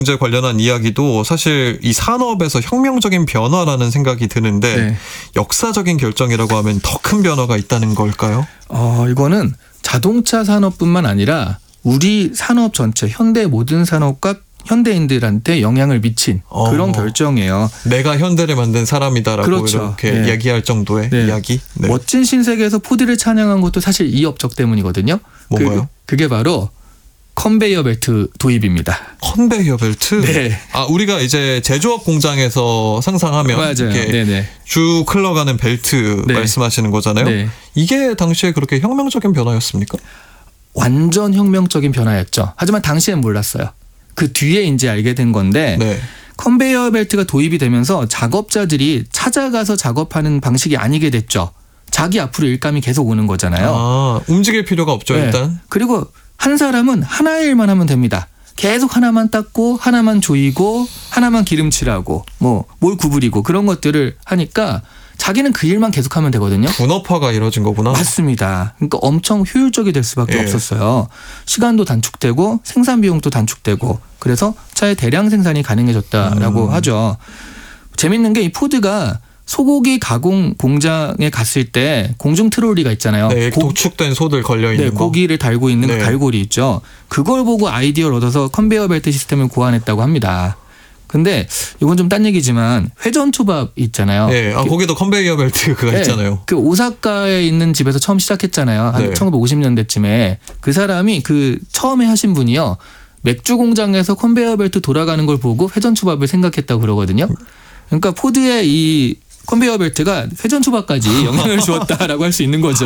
문제 관련한 이야기도 사실 이 산업에서 혁명적인 변화라는 생각이 드는데 네. 역사적인 결정이라고 하면 더 큰 변화가 있다는 걸까요? 이거는 자동차 산업뿐만 아니라 우리 산업 전체, 현대 모든 산업과 현대인들한테 영향을 미친 그런 결정이에요. 내가 현대를 만든 사람이다라고 그렇죠. 이렇게 네. 얘기할 정도의 네. 이야기. 네. 멋진 신세계에서 포드를 찬양한 것도 사실 이 업적 때문이거든요. 뭔가요? 그게 바로 컨베이어 벨트 도입입니다. 컨베이어 벨트? 네. 우리가 이제 제조업 공장에서 상상하면 맞아요. 이렇게 네네. 쭉 흘러가는 벨트 네. 말씀하시는 거잖아요. 네. 이게 당시에 그렇게 혁명적인 변화였습니까? 완전 혁명적인 변화였죠. 하지만 당시엔 몰랐어요. 그 뒤에 이제 알게 된 건데 네. 컨베이어 벨트가 도입이 되면서 작업자들이 찾아가서 작업하는 방식이 아니게 됐죠. 자기 앞으로 일감이 계속 오는 거잖아요. 움직일 필요가 없죠, 네. 일단. 그리고 한 사람은 하나의 일만 하면 됩니다. 계속 하나만 닦고 하나만 조이고 하나만 기름칠하고 뭐 뭘 구부리고 그런 것들을 하니까 자기는 그 일만 계속하면 되거든요. 분업화가 이루어진 거구나. 맞습니다. 그러니까 엄청 효율적이 될 수밖에 예. 없었어요. 시간도 단축되고 생산 비용도 단축되고 그래서 차의 대량 생산이 가능해졌다라고 하죠. 재밌는 게 이 포드가 소고기 가공 공장에 갔을 때 공중 트롤리가 있잖아요. 네, 도축된 소들 걸려 있는 네, 거. 고기를 달고 있는 네. 그 갈고리 있죠. 그걸 보고 아이디어를 얻어서 컨베이어 벨트 시스템을 고안했다고 합니다. 근데 이건 좀 딴 얘기지만 회전 초밥 있잖아요. 네, 거기도 컨베이어 벨트가 있잖아요. 그 오사카에 있는 집에서 처음 시작했잖아요. 한 네. 1950년대쯤에 그 사람이 그 처음에 하신 분이요. 맥주 공장에서 컨베이어 벨트 돌아가는 걸 보고 회전 초밥을 생각했다고 그러거든요. 그러니까 포드의 이 컨베이어 벨트가 회전 초밥까지 영향을 주었다라고 할 수 있는 거죠.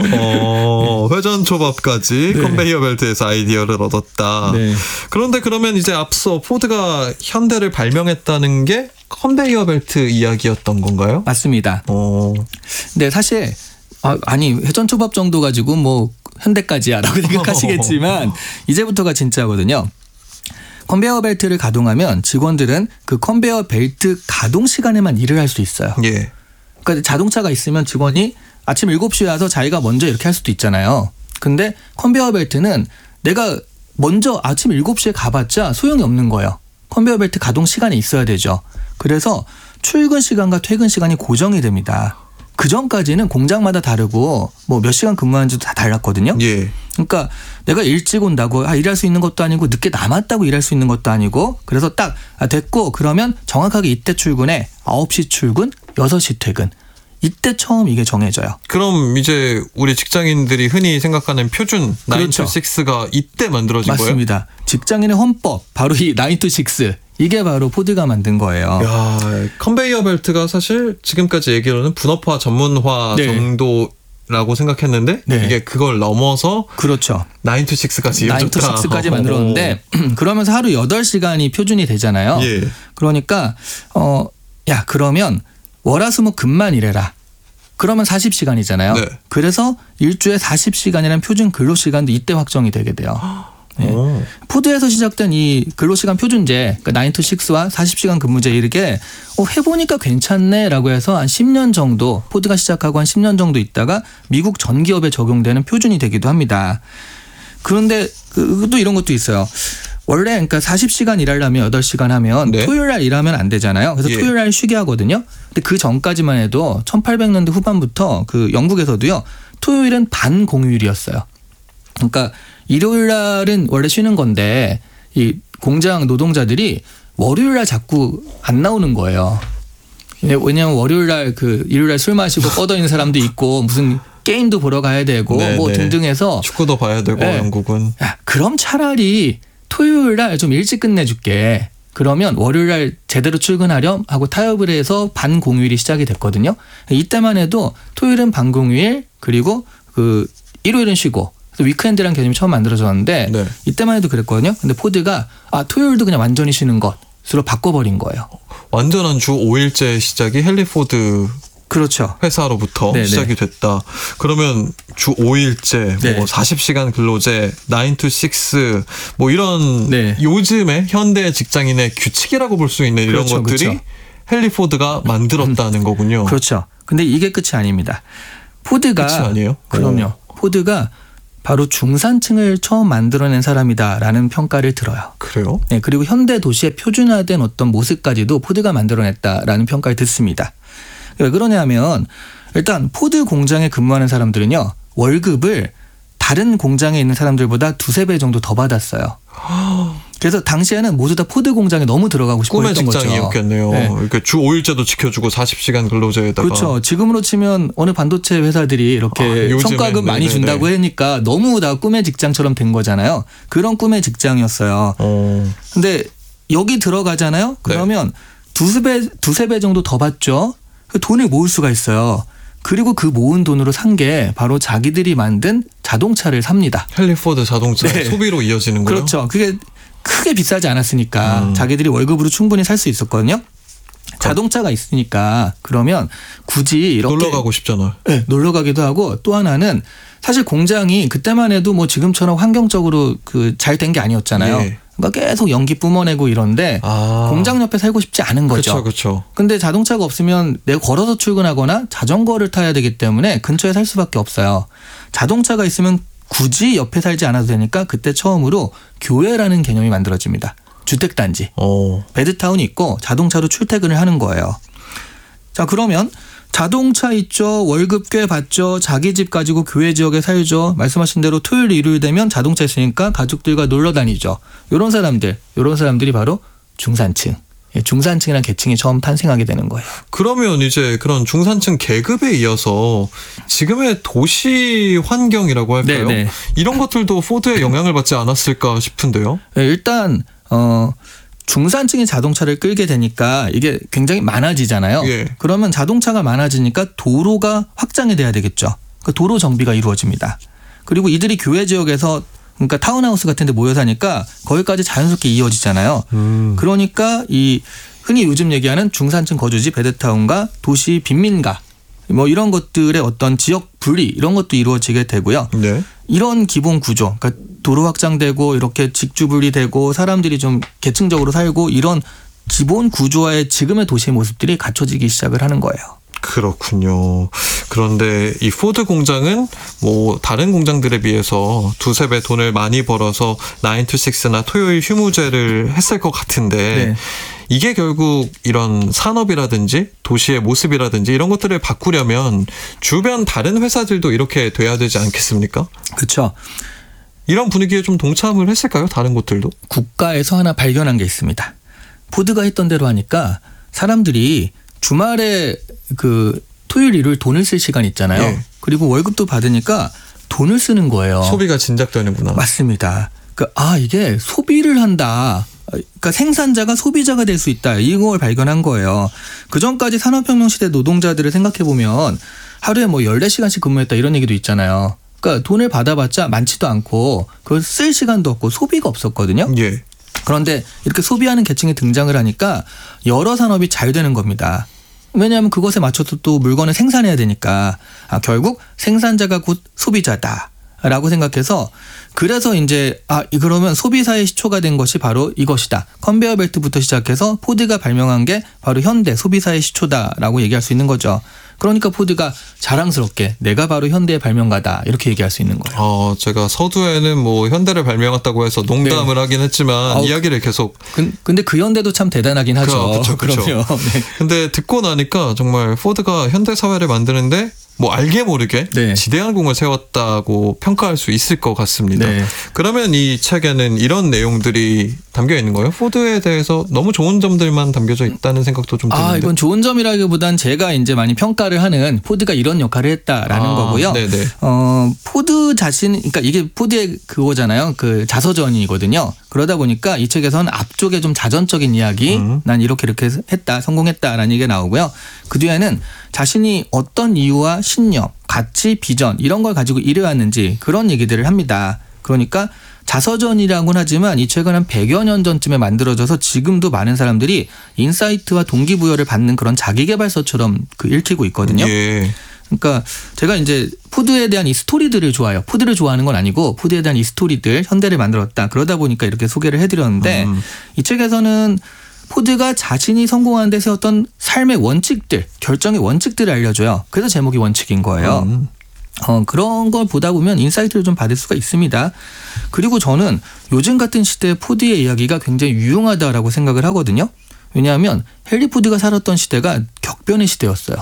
회전 초밥까지 네. 컨베이어 벨트에서 아이디어를 얻었다. 네. 그런데 그러면 이제 앞서 포드가 현대를 발명했다는 게 컨베이어 벨트 이야기였던 건가요? 맞습니다. 근데 사실 아니 회전 초밥 정도 가지고 뭐 현대까지야라고 생각하시겠지만 이제부터가 진짜거든요. 컨베이어 벨트를 가동하면 직원들은 그 컨베이어 벨트 가동 시간에만 일을 할 수 있어요. 예. 그러니까 자동차가 있으면 직원이 아침 7시에 와서 자기가 먼저 이렇게 할 수도 있잖아요. 근데 컨베이어 벨트는 내가 먼저 아침 7시에 가봤자 소용이 없는 거예요. 컨베이어 벨트 가동 시간이 있어야 되죠. 그래서 출근 시간과 퇴근 시간이 고정이 됩니다. 그 전까지는 공장마다 다르고 뭐 몇 시간 근무하는지도 다 달랐거든요. 예. 그러니까 내가 일찍 온다고 일할 수 있는 것도 아니고 늦게 남았다고 일할 수 있는 것도 아니고 그래서 딱 됐고 그러면 정확하게 이때 출근해 9시 출근 6시 퇴근 이때 처음 이게 정해져요. 그럼 이제 우리 직장인들이 흔히 생각하는 표준 9 그렇죠. to 6가 이때 만들어진 거예요? 맞습니다. 직장인의 헌법 바로 이 9 to 6 이게 바로 포드가 만든 거예요. 야, 컨베이어 벨트가 사실 지금까지 얘기로는 분업화 전문화 네. 정도라고 생각했는데 네. 이게 그걸 넘어서 그렇죠. 9 to 6까지 9 to 6까지 만들었는데 그러면서 하루 8시간이 표준이 되잖아요. 예. 그러니까 그러면 월화수목 금만 일해라. 그러면 40시간이잖아요. 네. 그래서 일주에 40시간이라는 표준 근로시간도 이때 확정이 되게 돼요. 네. 포드에서 시작된 이 근로시간 표준제, 그러니까 9 to 6와 40시간 근무제 이르게 해보니까 괜찮네라고 해서 한 10년 정도 포드가 시작하고 한 10년 정도 있다가 미국 전 기업에 적용되는 표준이 되기도 합니다. 그런데 또 이런 것도 있어요. 원래 그러니까 40시간 일하려면 8시간 하면 네. 토요일 날 일하면 안 되잖아요. 그래서 예. 토요일 날 쉬게 하거든요. 근데 그 전까지만 해도 1800년대 후반부터 그 영국에서도요. 토요일은 반공휴일이었어요. 그러니까 일요일 날은 원래 쉬는 건데 이 공장 노동자들이 월요일 날 자꾸 안 나오는 거예요. 왜냐하면 월요일 날 일요일 날 술 마시고 뻗어 있는 사람도 있고 무슨 게임도 보러 가야 되고 네, 뭐 네. 등등해서 축구도 봐야 되고 네. 영국은 그럼 차라리 토요일 날 좀 일찍 끝내줄게. 그러면 월요일 날 제대로 출근하렴 하고 타협을 해서 반공휴일이 시작이 됐거든요. 이때만 해도 토요일은 반공휴일 그리고 일요일은 쉬고 위크엔드라는 개념이 처음 만들어졌는데 네. 이때만 해도 그랬거든요. 근데 포드가 토요일도 그냥 완전히 쉬는 것으로 바꿔버린 거예요. 완전한 주 5일제 시작이 헨리 포드 그렇죠. 회사로부터 네네. 시작이 됐다. 그러면 주 5일제, 네. 뭐 40시간 근로제, 9 to 6, 뭐 이런 네. 요즘의 현대 직장인의 규칙이라고 볼 수 있는 이런 그렇죠, 것들이 그렇죠. 헨리 포드가 만들었다는 거군요. 그렇죠. 근데 이게 끝이 아닙니다. 포드가 끝이 아니에요? 그럼요. 포드가 바로 중산층을 처음 만들어낸 사람이다라는 평가를 들어요. 그래요? 네, 그리고 현대 도시의 표준화된 어떤 모습까지도 포드가 만들어냈다라는 평가를 듣습니다. 왜 그러냐면 일단 포드 공장에 근무하는 사람들은요. 월급을 다른 공장에 있는 사람들보다 2-3배 정도 더 받았어요. 그래서 당시에는 모두 다 포드 공장에 너무 들어가고 싶어 꿈의 했던 거죠. 직장이었겠네요. 네. 이렇게 주 5일제도 지켜주고 40시간 근로제에다가. 그렇죠. 지금으로 치면 어느 반도체 회사들이 이렇게 요즘엔, 성과급 많이 네네네. 준다고 하니까 너무 다 꿈의 직장처럼 된 거잖아요. 그런 꿈의 직장이었어요. 근데 여기 들어가잖아요. 그러면 두세 배 정도 더 받죠. 돈을 모을 수가 있어요. 그리고 그 모은 돈으로 산 게 바로 자기들이 만든 자동차를 삽니다. 헨리 포드 자동차 네. 소비로 이어지는 거예요? 그렇죠. 그게 크게 비싸지 않았으니까 자기들이 월급으로 충분히 살 수 있었거든요. 자동차가 있으니까 그러면 굳이 이렇게 놀러 가고 싶잖아요. 네, 놀러 가기도 하고 또 하나는 사실 공장이 그때만 해도 뭐 지금처럼 환경적으로 그 잘 된 게 아니었잖아요. 예. 그러니까 계속 연기 뿜어내고 이런데 공장 옆에 살고 싶지 않은 거죠. 그렇죠, 그렇죠. 근데 자동차가 없으면 내가 걸어서 출근하거나 자전거를 타야 되기 때문에 근처에 살 수밖에 없어요. 자동차가 있으면 굳이 옆에 살지 않아도 되니까 그때 처음으로 교외라는 개념이 만들어집니다. 주택단지. 베드타운이 있고 자동차로 출퇴근을 하는 거예요. 자, 그러면 자동차 있죠. 월급 꽤 받죠. 자기 집 가지고 교외 지역에 살죠. 말씀하신 대로 토요일 일요일 되면 자동차 있으니까 가족들과 놀러 다니죠. 이런 사람들이 바로 중산층. 중산층이라는 계층이 처음 탄생하게 되는 거예요. 그러면 이제 그런 중산층 계급에 이어서 지금의 도시 환경이라고 할까요? 네네. 이런 것들도 포드의 영향을 받지 않았을까 싶은데요. 네, 일단 중산층이 자동차를 끌게 되니까 이게 굉장히 많아지잖아요. 예. 그러면 자동차가 많아지니까 도로가 확장이 돼야 되겠죠. 그 도로 정비가 이루어집니다. 그리고 이들이 교외 지역에서 그러니까 타운하우스 같은 데 모여 사니까 거기까지 자연스럽게 이어지잖아요. 그러니까 이 흔히 요즘 얘기하는 중산층 거주지 베드타운과 도시 빈민가 뭐 이런 것들의 어떤 지역 분리 이런 것도 이루어지게 되고요. 네. 이런 기본 구조, 그러니까 도로 확장되고 이렇게 직주 분리되고 사람들이 좀 계층적으로 살고 이런 기본 구조와의 지금의 도시의 모습들이 갖춰지기 시작을 하는 거예요. 그렇군요. 그런데 이 포드 공장은 뭐 다른 공장들에 비해서 2-3배 돈을 많이 벌어서 9to6나 토요일 휴무제를 했을 것 같은데 네. 이게 결국 이런 산업이라든지 도시의 모습이라든지 이런 것들을 바꾸려면 주변 다른 회사들도 이렇게 돼야 되지 않겠습니까? 그렇죠. 이런 분위기에 좀 동참을 했을까요? 다른 곳들도? 국가에서 하나 발견한 게 있습니다. 포드가 했던 대로 하니까 사람들이 주말에 그 토요일 일요일 돈을 쓸 시간 있잖아요. 예. 그리고 월급도 받으니까 돈을 쓰는 거예요. 소비가 진작되는구나. 맞습니다. 이게 소비를 한다. 그러니까 생산자가 소비자가 될 수 있다. 이걸 발견한 거예요. 그전까지 산업혁명 시대 노동자들을 생각해 보면 하루에 뭐 14시간씩 근무했다 이런 얘기도 있잖아요. 그러니까 돈을 받아봤자 많지도 않고 그걸 쓸 시간도 없고 소비가 없었거든요. 예. 그런데 이렇게 소비하는 계층이 등장을 하니까 여러 산업이 잘 되는 겁니다. 왜냐하면 그것에 맞춰서 또 물건을 생산해야 되니까 결국 생산자가 곧 소비자다라고 생각해서 그래서 이제 그러면 소비사의 시초가 된 것이 바로 이것이다. 컨베이어 벨트부터 시작해서 포드가 발명한 게 바로 현대 소비사의 시초다라고 얘기할 수 있는 거죠. 그러니까 포드가 자랑스럽게 내가 바로 현대의 발명가다 이렇게 얘기할 수 있는 거예요. 제가 서두에는 뭐 현대를 발명했다고 해서 농담을 하긴 했지만 이야기를 계속. 근데 그 현대도 참 대단하긴 하죠. 그렇죠. 네. 근데 듣고 나니까 정말 포드가 현대 사회를 만드는데 뭐 알게 모르게 네. 지대한 공을 세웠다고 평가할 수 있을 것 같습니다. 네. 그러면 이 책에는 이런 내용들이 담겨 있는 거예요? 포드에 대해서 너무 좋은 점들만 담겨져 있다는 생각도 좀 드는데. 이건 좋은 점이라기보단 제가 이제 많이 평가를 하는 포드가 이런 역할을 했다라는 거고요. 네네. 포드 자신, 그러니까 이게 포드의 그거잖아요. 그 자서전이거든요. 그러다 보니까 이 책에서는 앞쪽에 좀 자전적인 이야기, 난 이렇게 했다, 성공했다라는 얘기가 나오고요. 그 뒤에는 자신이 어떤 이유와 신념, 가치, 비전 이런 걸 가지고 일해왔는지 그런 얘기들을 합니다. 그러니까 자서전이라고는 하지만 이 책은 한 100여 년 전쯤에 만들어져서 지금도 많은 사람들이 인사이트와 동기부여를 받는 그런 자기계발서처럼 읽히고 있거든요. 예. 그러니까 제가 이제 포드에 대한 이 스토리들을 좋아해요. 포드를 좋아하는 건 아니고 포드에 대한 이 스토리들, 현대를 만들었다. 그러다 보니까 이렇게 소개를 해드렸는데 이 책에서는 포드가 자신이 성공하는 데 세웠던 삶의 원칙들, 결정의 원칙들을 알려줘요. 그래서 제목이 원칙인 거예요. 그런 걸 보다 보면 인사이트를 좀 받을 수가 있습니다. 그리고 저는 요즘 같은 시대에 포드의 이야기가 굉장히 유용하다라고 생각을 하거든요. 왜냐하면 헨리 포드가 살았던 시대가 격변의 시대였어요.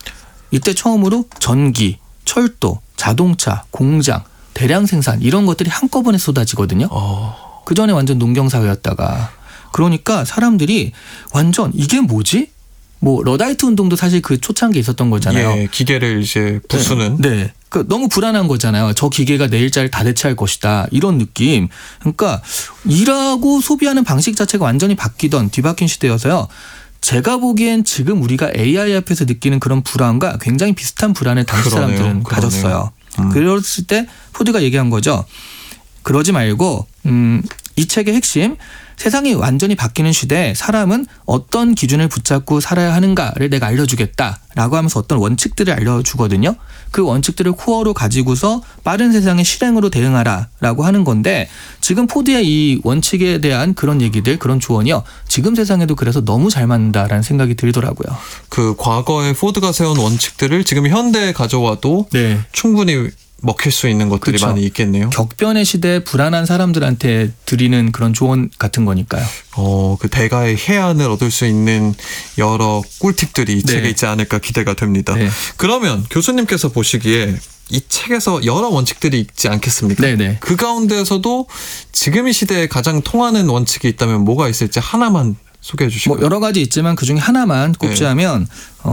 이때 처음으로 전기, 철도, 자동차, 공장, 대량 생산 이런 것들이 한꺼번에 쏟아지거든요. 그 전에 완전 농경사회였다가. 그러니까 사람들이 완전 이게 뭐지? 뭐 러다이트 운동도 사실 그 초창기에 있었던 거잖아요. 예, 기계를 이제 부수는. 네. 그러니까 너무 불안한 거잖아요. 저 기계가 내 일자리를 다 대체할 것이다. 이런 느낌. 그러니까 일하고 소비하는 방식 자체가 완전히 뒤바뀐 시대여서요. 제가 보기엔 지금 우리가 AI 앞에서 느끼는 그런 불안과 굉장히 비슷한 불안을 당시 사람들은 가졌어요. 그랬을 때 포드가 얘기한 거죠. 그러지 말고 이 책의 핵심 세상이 완전히 바뀌는 시대에 사람은 어떤 기준을 붙잡고 살아야 하는가를 내가 알려주겠다라고 하면서 어떤 원칙들을 알려주거든요. 그 원칙들을 코어로 가지고서 빠른 세상의 실행으로 대응하라라고 하는 건데 지금 포드의 이 원칙에 대한 그런 얘기들 그런 조언이요. 지금 세상에도 그래서 너무 잘 맞는다라는 생각이 들더라고요. 그 과거에 포드가 세운 원칙들을 지금 현대에 가져와도 충분히 먹힐 수 있는 것들이 그렇죠. 많이 있겠네요. 격변의 시대에 불안한 사람들한테 드리는 그런 조언 같은 거니까요. 그 대가의 해안을 얻을 수 있는 여러 꿀팁들이 이 책에 있지 않을까 기대가 됩니다. 그러면 교수님께서 보시기에 이 책에서 여러 원칙들이 있지 않겠습니까? 네네. 그 가운데에서도 지금 이 시대에 가장 통하는 원칙이 있다면 뭐가 있을지 하나만 소개해 주시고요. 뭐 여러 가지 있지만 그중에 하나만 꼽자면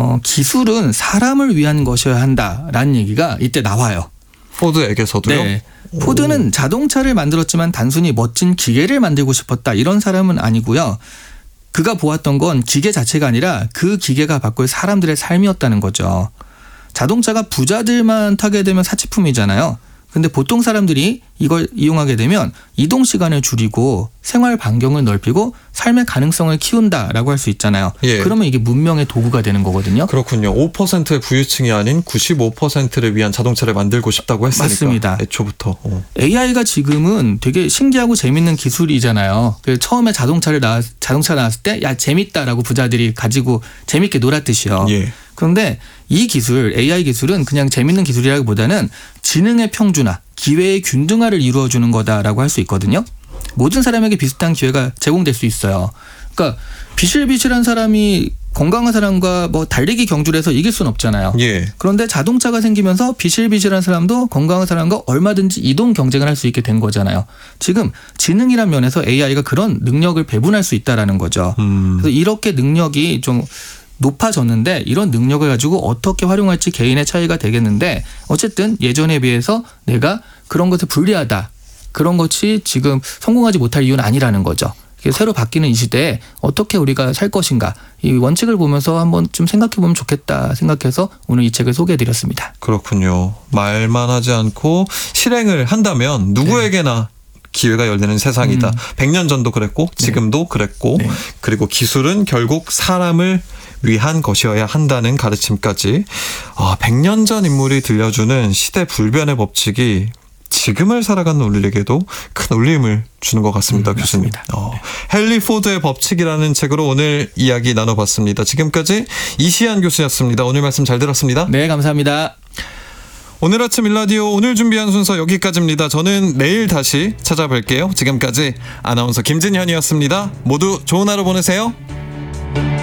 기술은 사람을 위한 것이어야 한다라는 얘기가 이때 나와요. 포드에게서도요? 네. 포드는 자동차를 만들었지만 단순히 멋진 기계를 만들고 싶었다 이런 사람은 아니고요. 그가 보았던 건 기계 자체가 아니라 그 기계가 바꿀 사람들의 삶이었다는 거죠. 자동차가 부자들만 타게 되면 사치품이잖아요. 근데 보통 사람들이 이걸 이용하게 되면 이동 시간을 줄이고 생활 반경을 넓히고 삶의 가능성을 키운다라고 할 수 있잖아요. 그러면 이게 문명의 도구가 되는 거거든요. 그렇군요. 5%의 부유층이 아닌 95%를 위한 자동차를 만들고 싶다고 했으니까. 맞습니다. 애초부터. AI가 지금은 되게 신기하고 재밌는 기술이잖아요. 처음에 자동차 나왔을 때 야 재밌다라고 부자들이 가지고 재밌게 놀았듯이요. 그런데 이 기술, AI 기술은 그냥 재밌는 기술이라기보다는 지능의 평준화, 기회의 균등화를 이루어주는 거다라고 할 수 있거든요. 모든 사람에게 비슷한 기회가 제공될 수 있어요. 그러니까 비실비실한 사람이 건강한 사람과 뭐 달리기 경주를 해서 이길 수는 없잖아요. 그런데 자동차가 생기면서 비실비실한 사람도 건강한 사람과 얼마든지 이동 경쟁을 할 수 있게 된 거잖아요. 지금 지능이란 면에서 AI가 그런 능력을 배분할 수 있다라는 거죠. 그래서 이렇게 능력이 좀 높아졌는데 이런 능력을 가지고 어떻게 활용할지 개인의 차이가 되겠는데 어쨌든 예전에 비해서 내가 그런 것을 불리하다. 그런 것이 지금 성공하지 못할 이유는 아니라는 거죠. 새로 바뀌는 이 시대에 어떻게 우리가 살 것인가 이 원칙을 보면서 한번 좀 생각해 보면 좋겠다 생각해서 오늘 이 책을 소개해드렸습니다. 그렇군요. 말만 하지 않고 실행을 한다면 누구에게나 기회가 열리는 세상이다. 100년 전도 그랬고 지금도 그랬고 그리고 기술은 결국 사람을 위한 것이어야 한다는 가르침까지 100년 전 인물이 들려주는 시대 불변의 법칙이 지금을 살아가는 우리에게도 큰 울림을 주는 것 같습니다. 교수님. 헨리 포드의 법칙이라는 책으로 오늘 이야기 나눠봤습니다. 지금까지 이시안 교수였습니다. 오늘 말씀 잘 들었습니다. 네, 감사합니다. 오늘 아침 일라디오 오늘 준비한 순서 여기까지입니다. 저는 내일 다시 찾아뵐게요. 지금까지 아나운서 김진현이었습니다. 모두 좋은 하루 보내세요.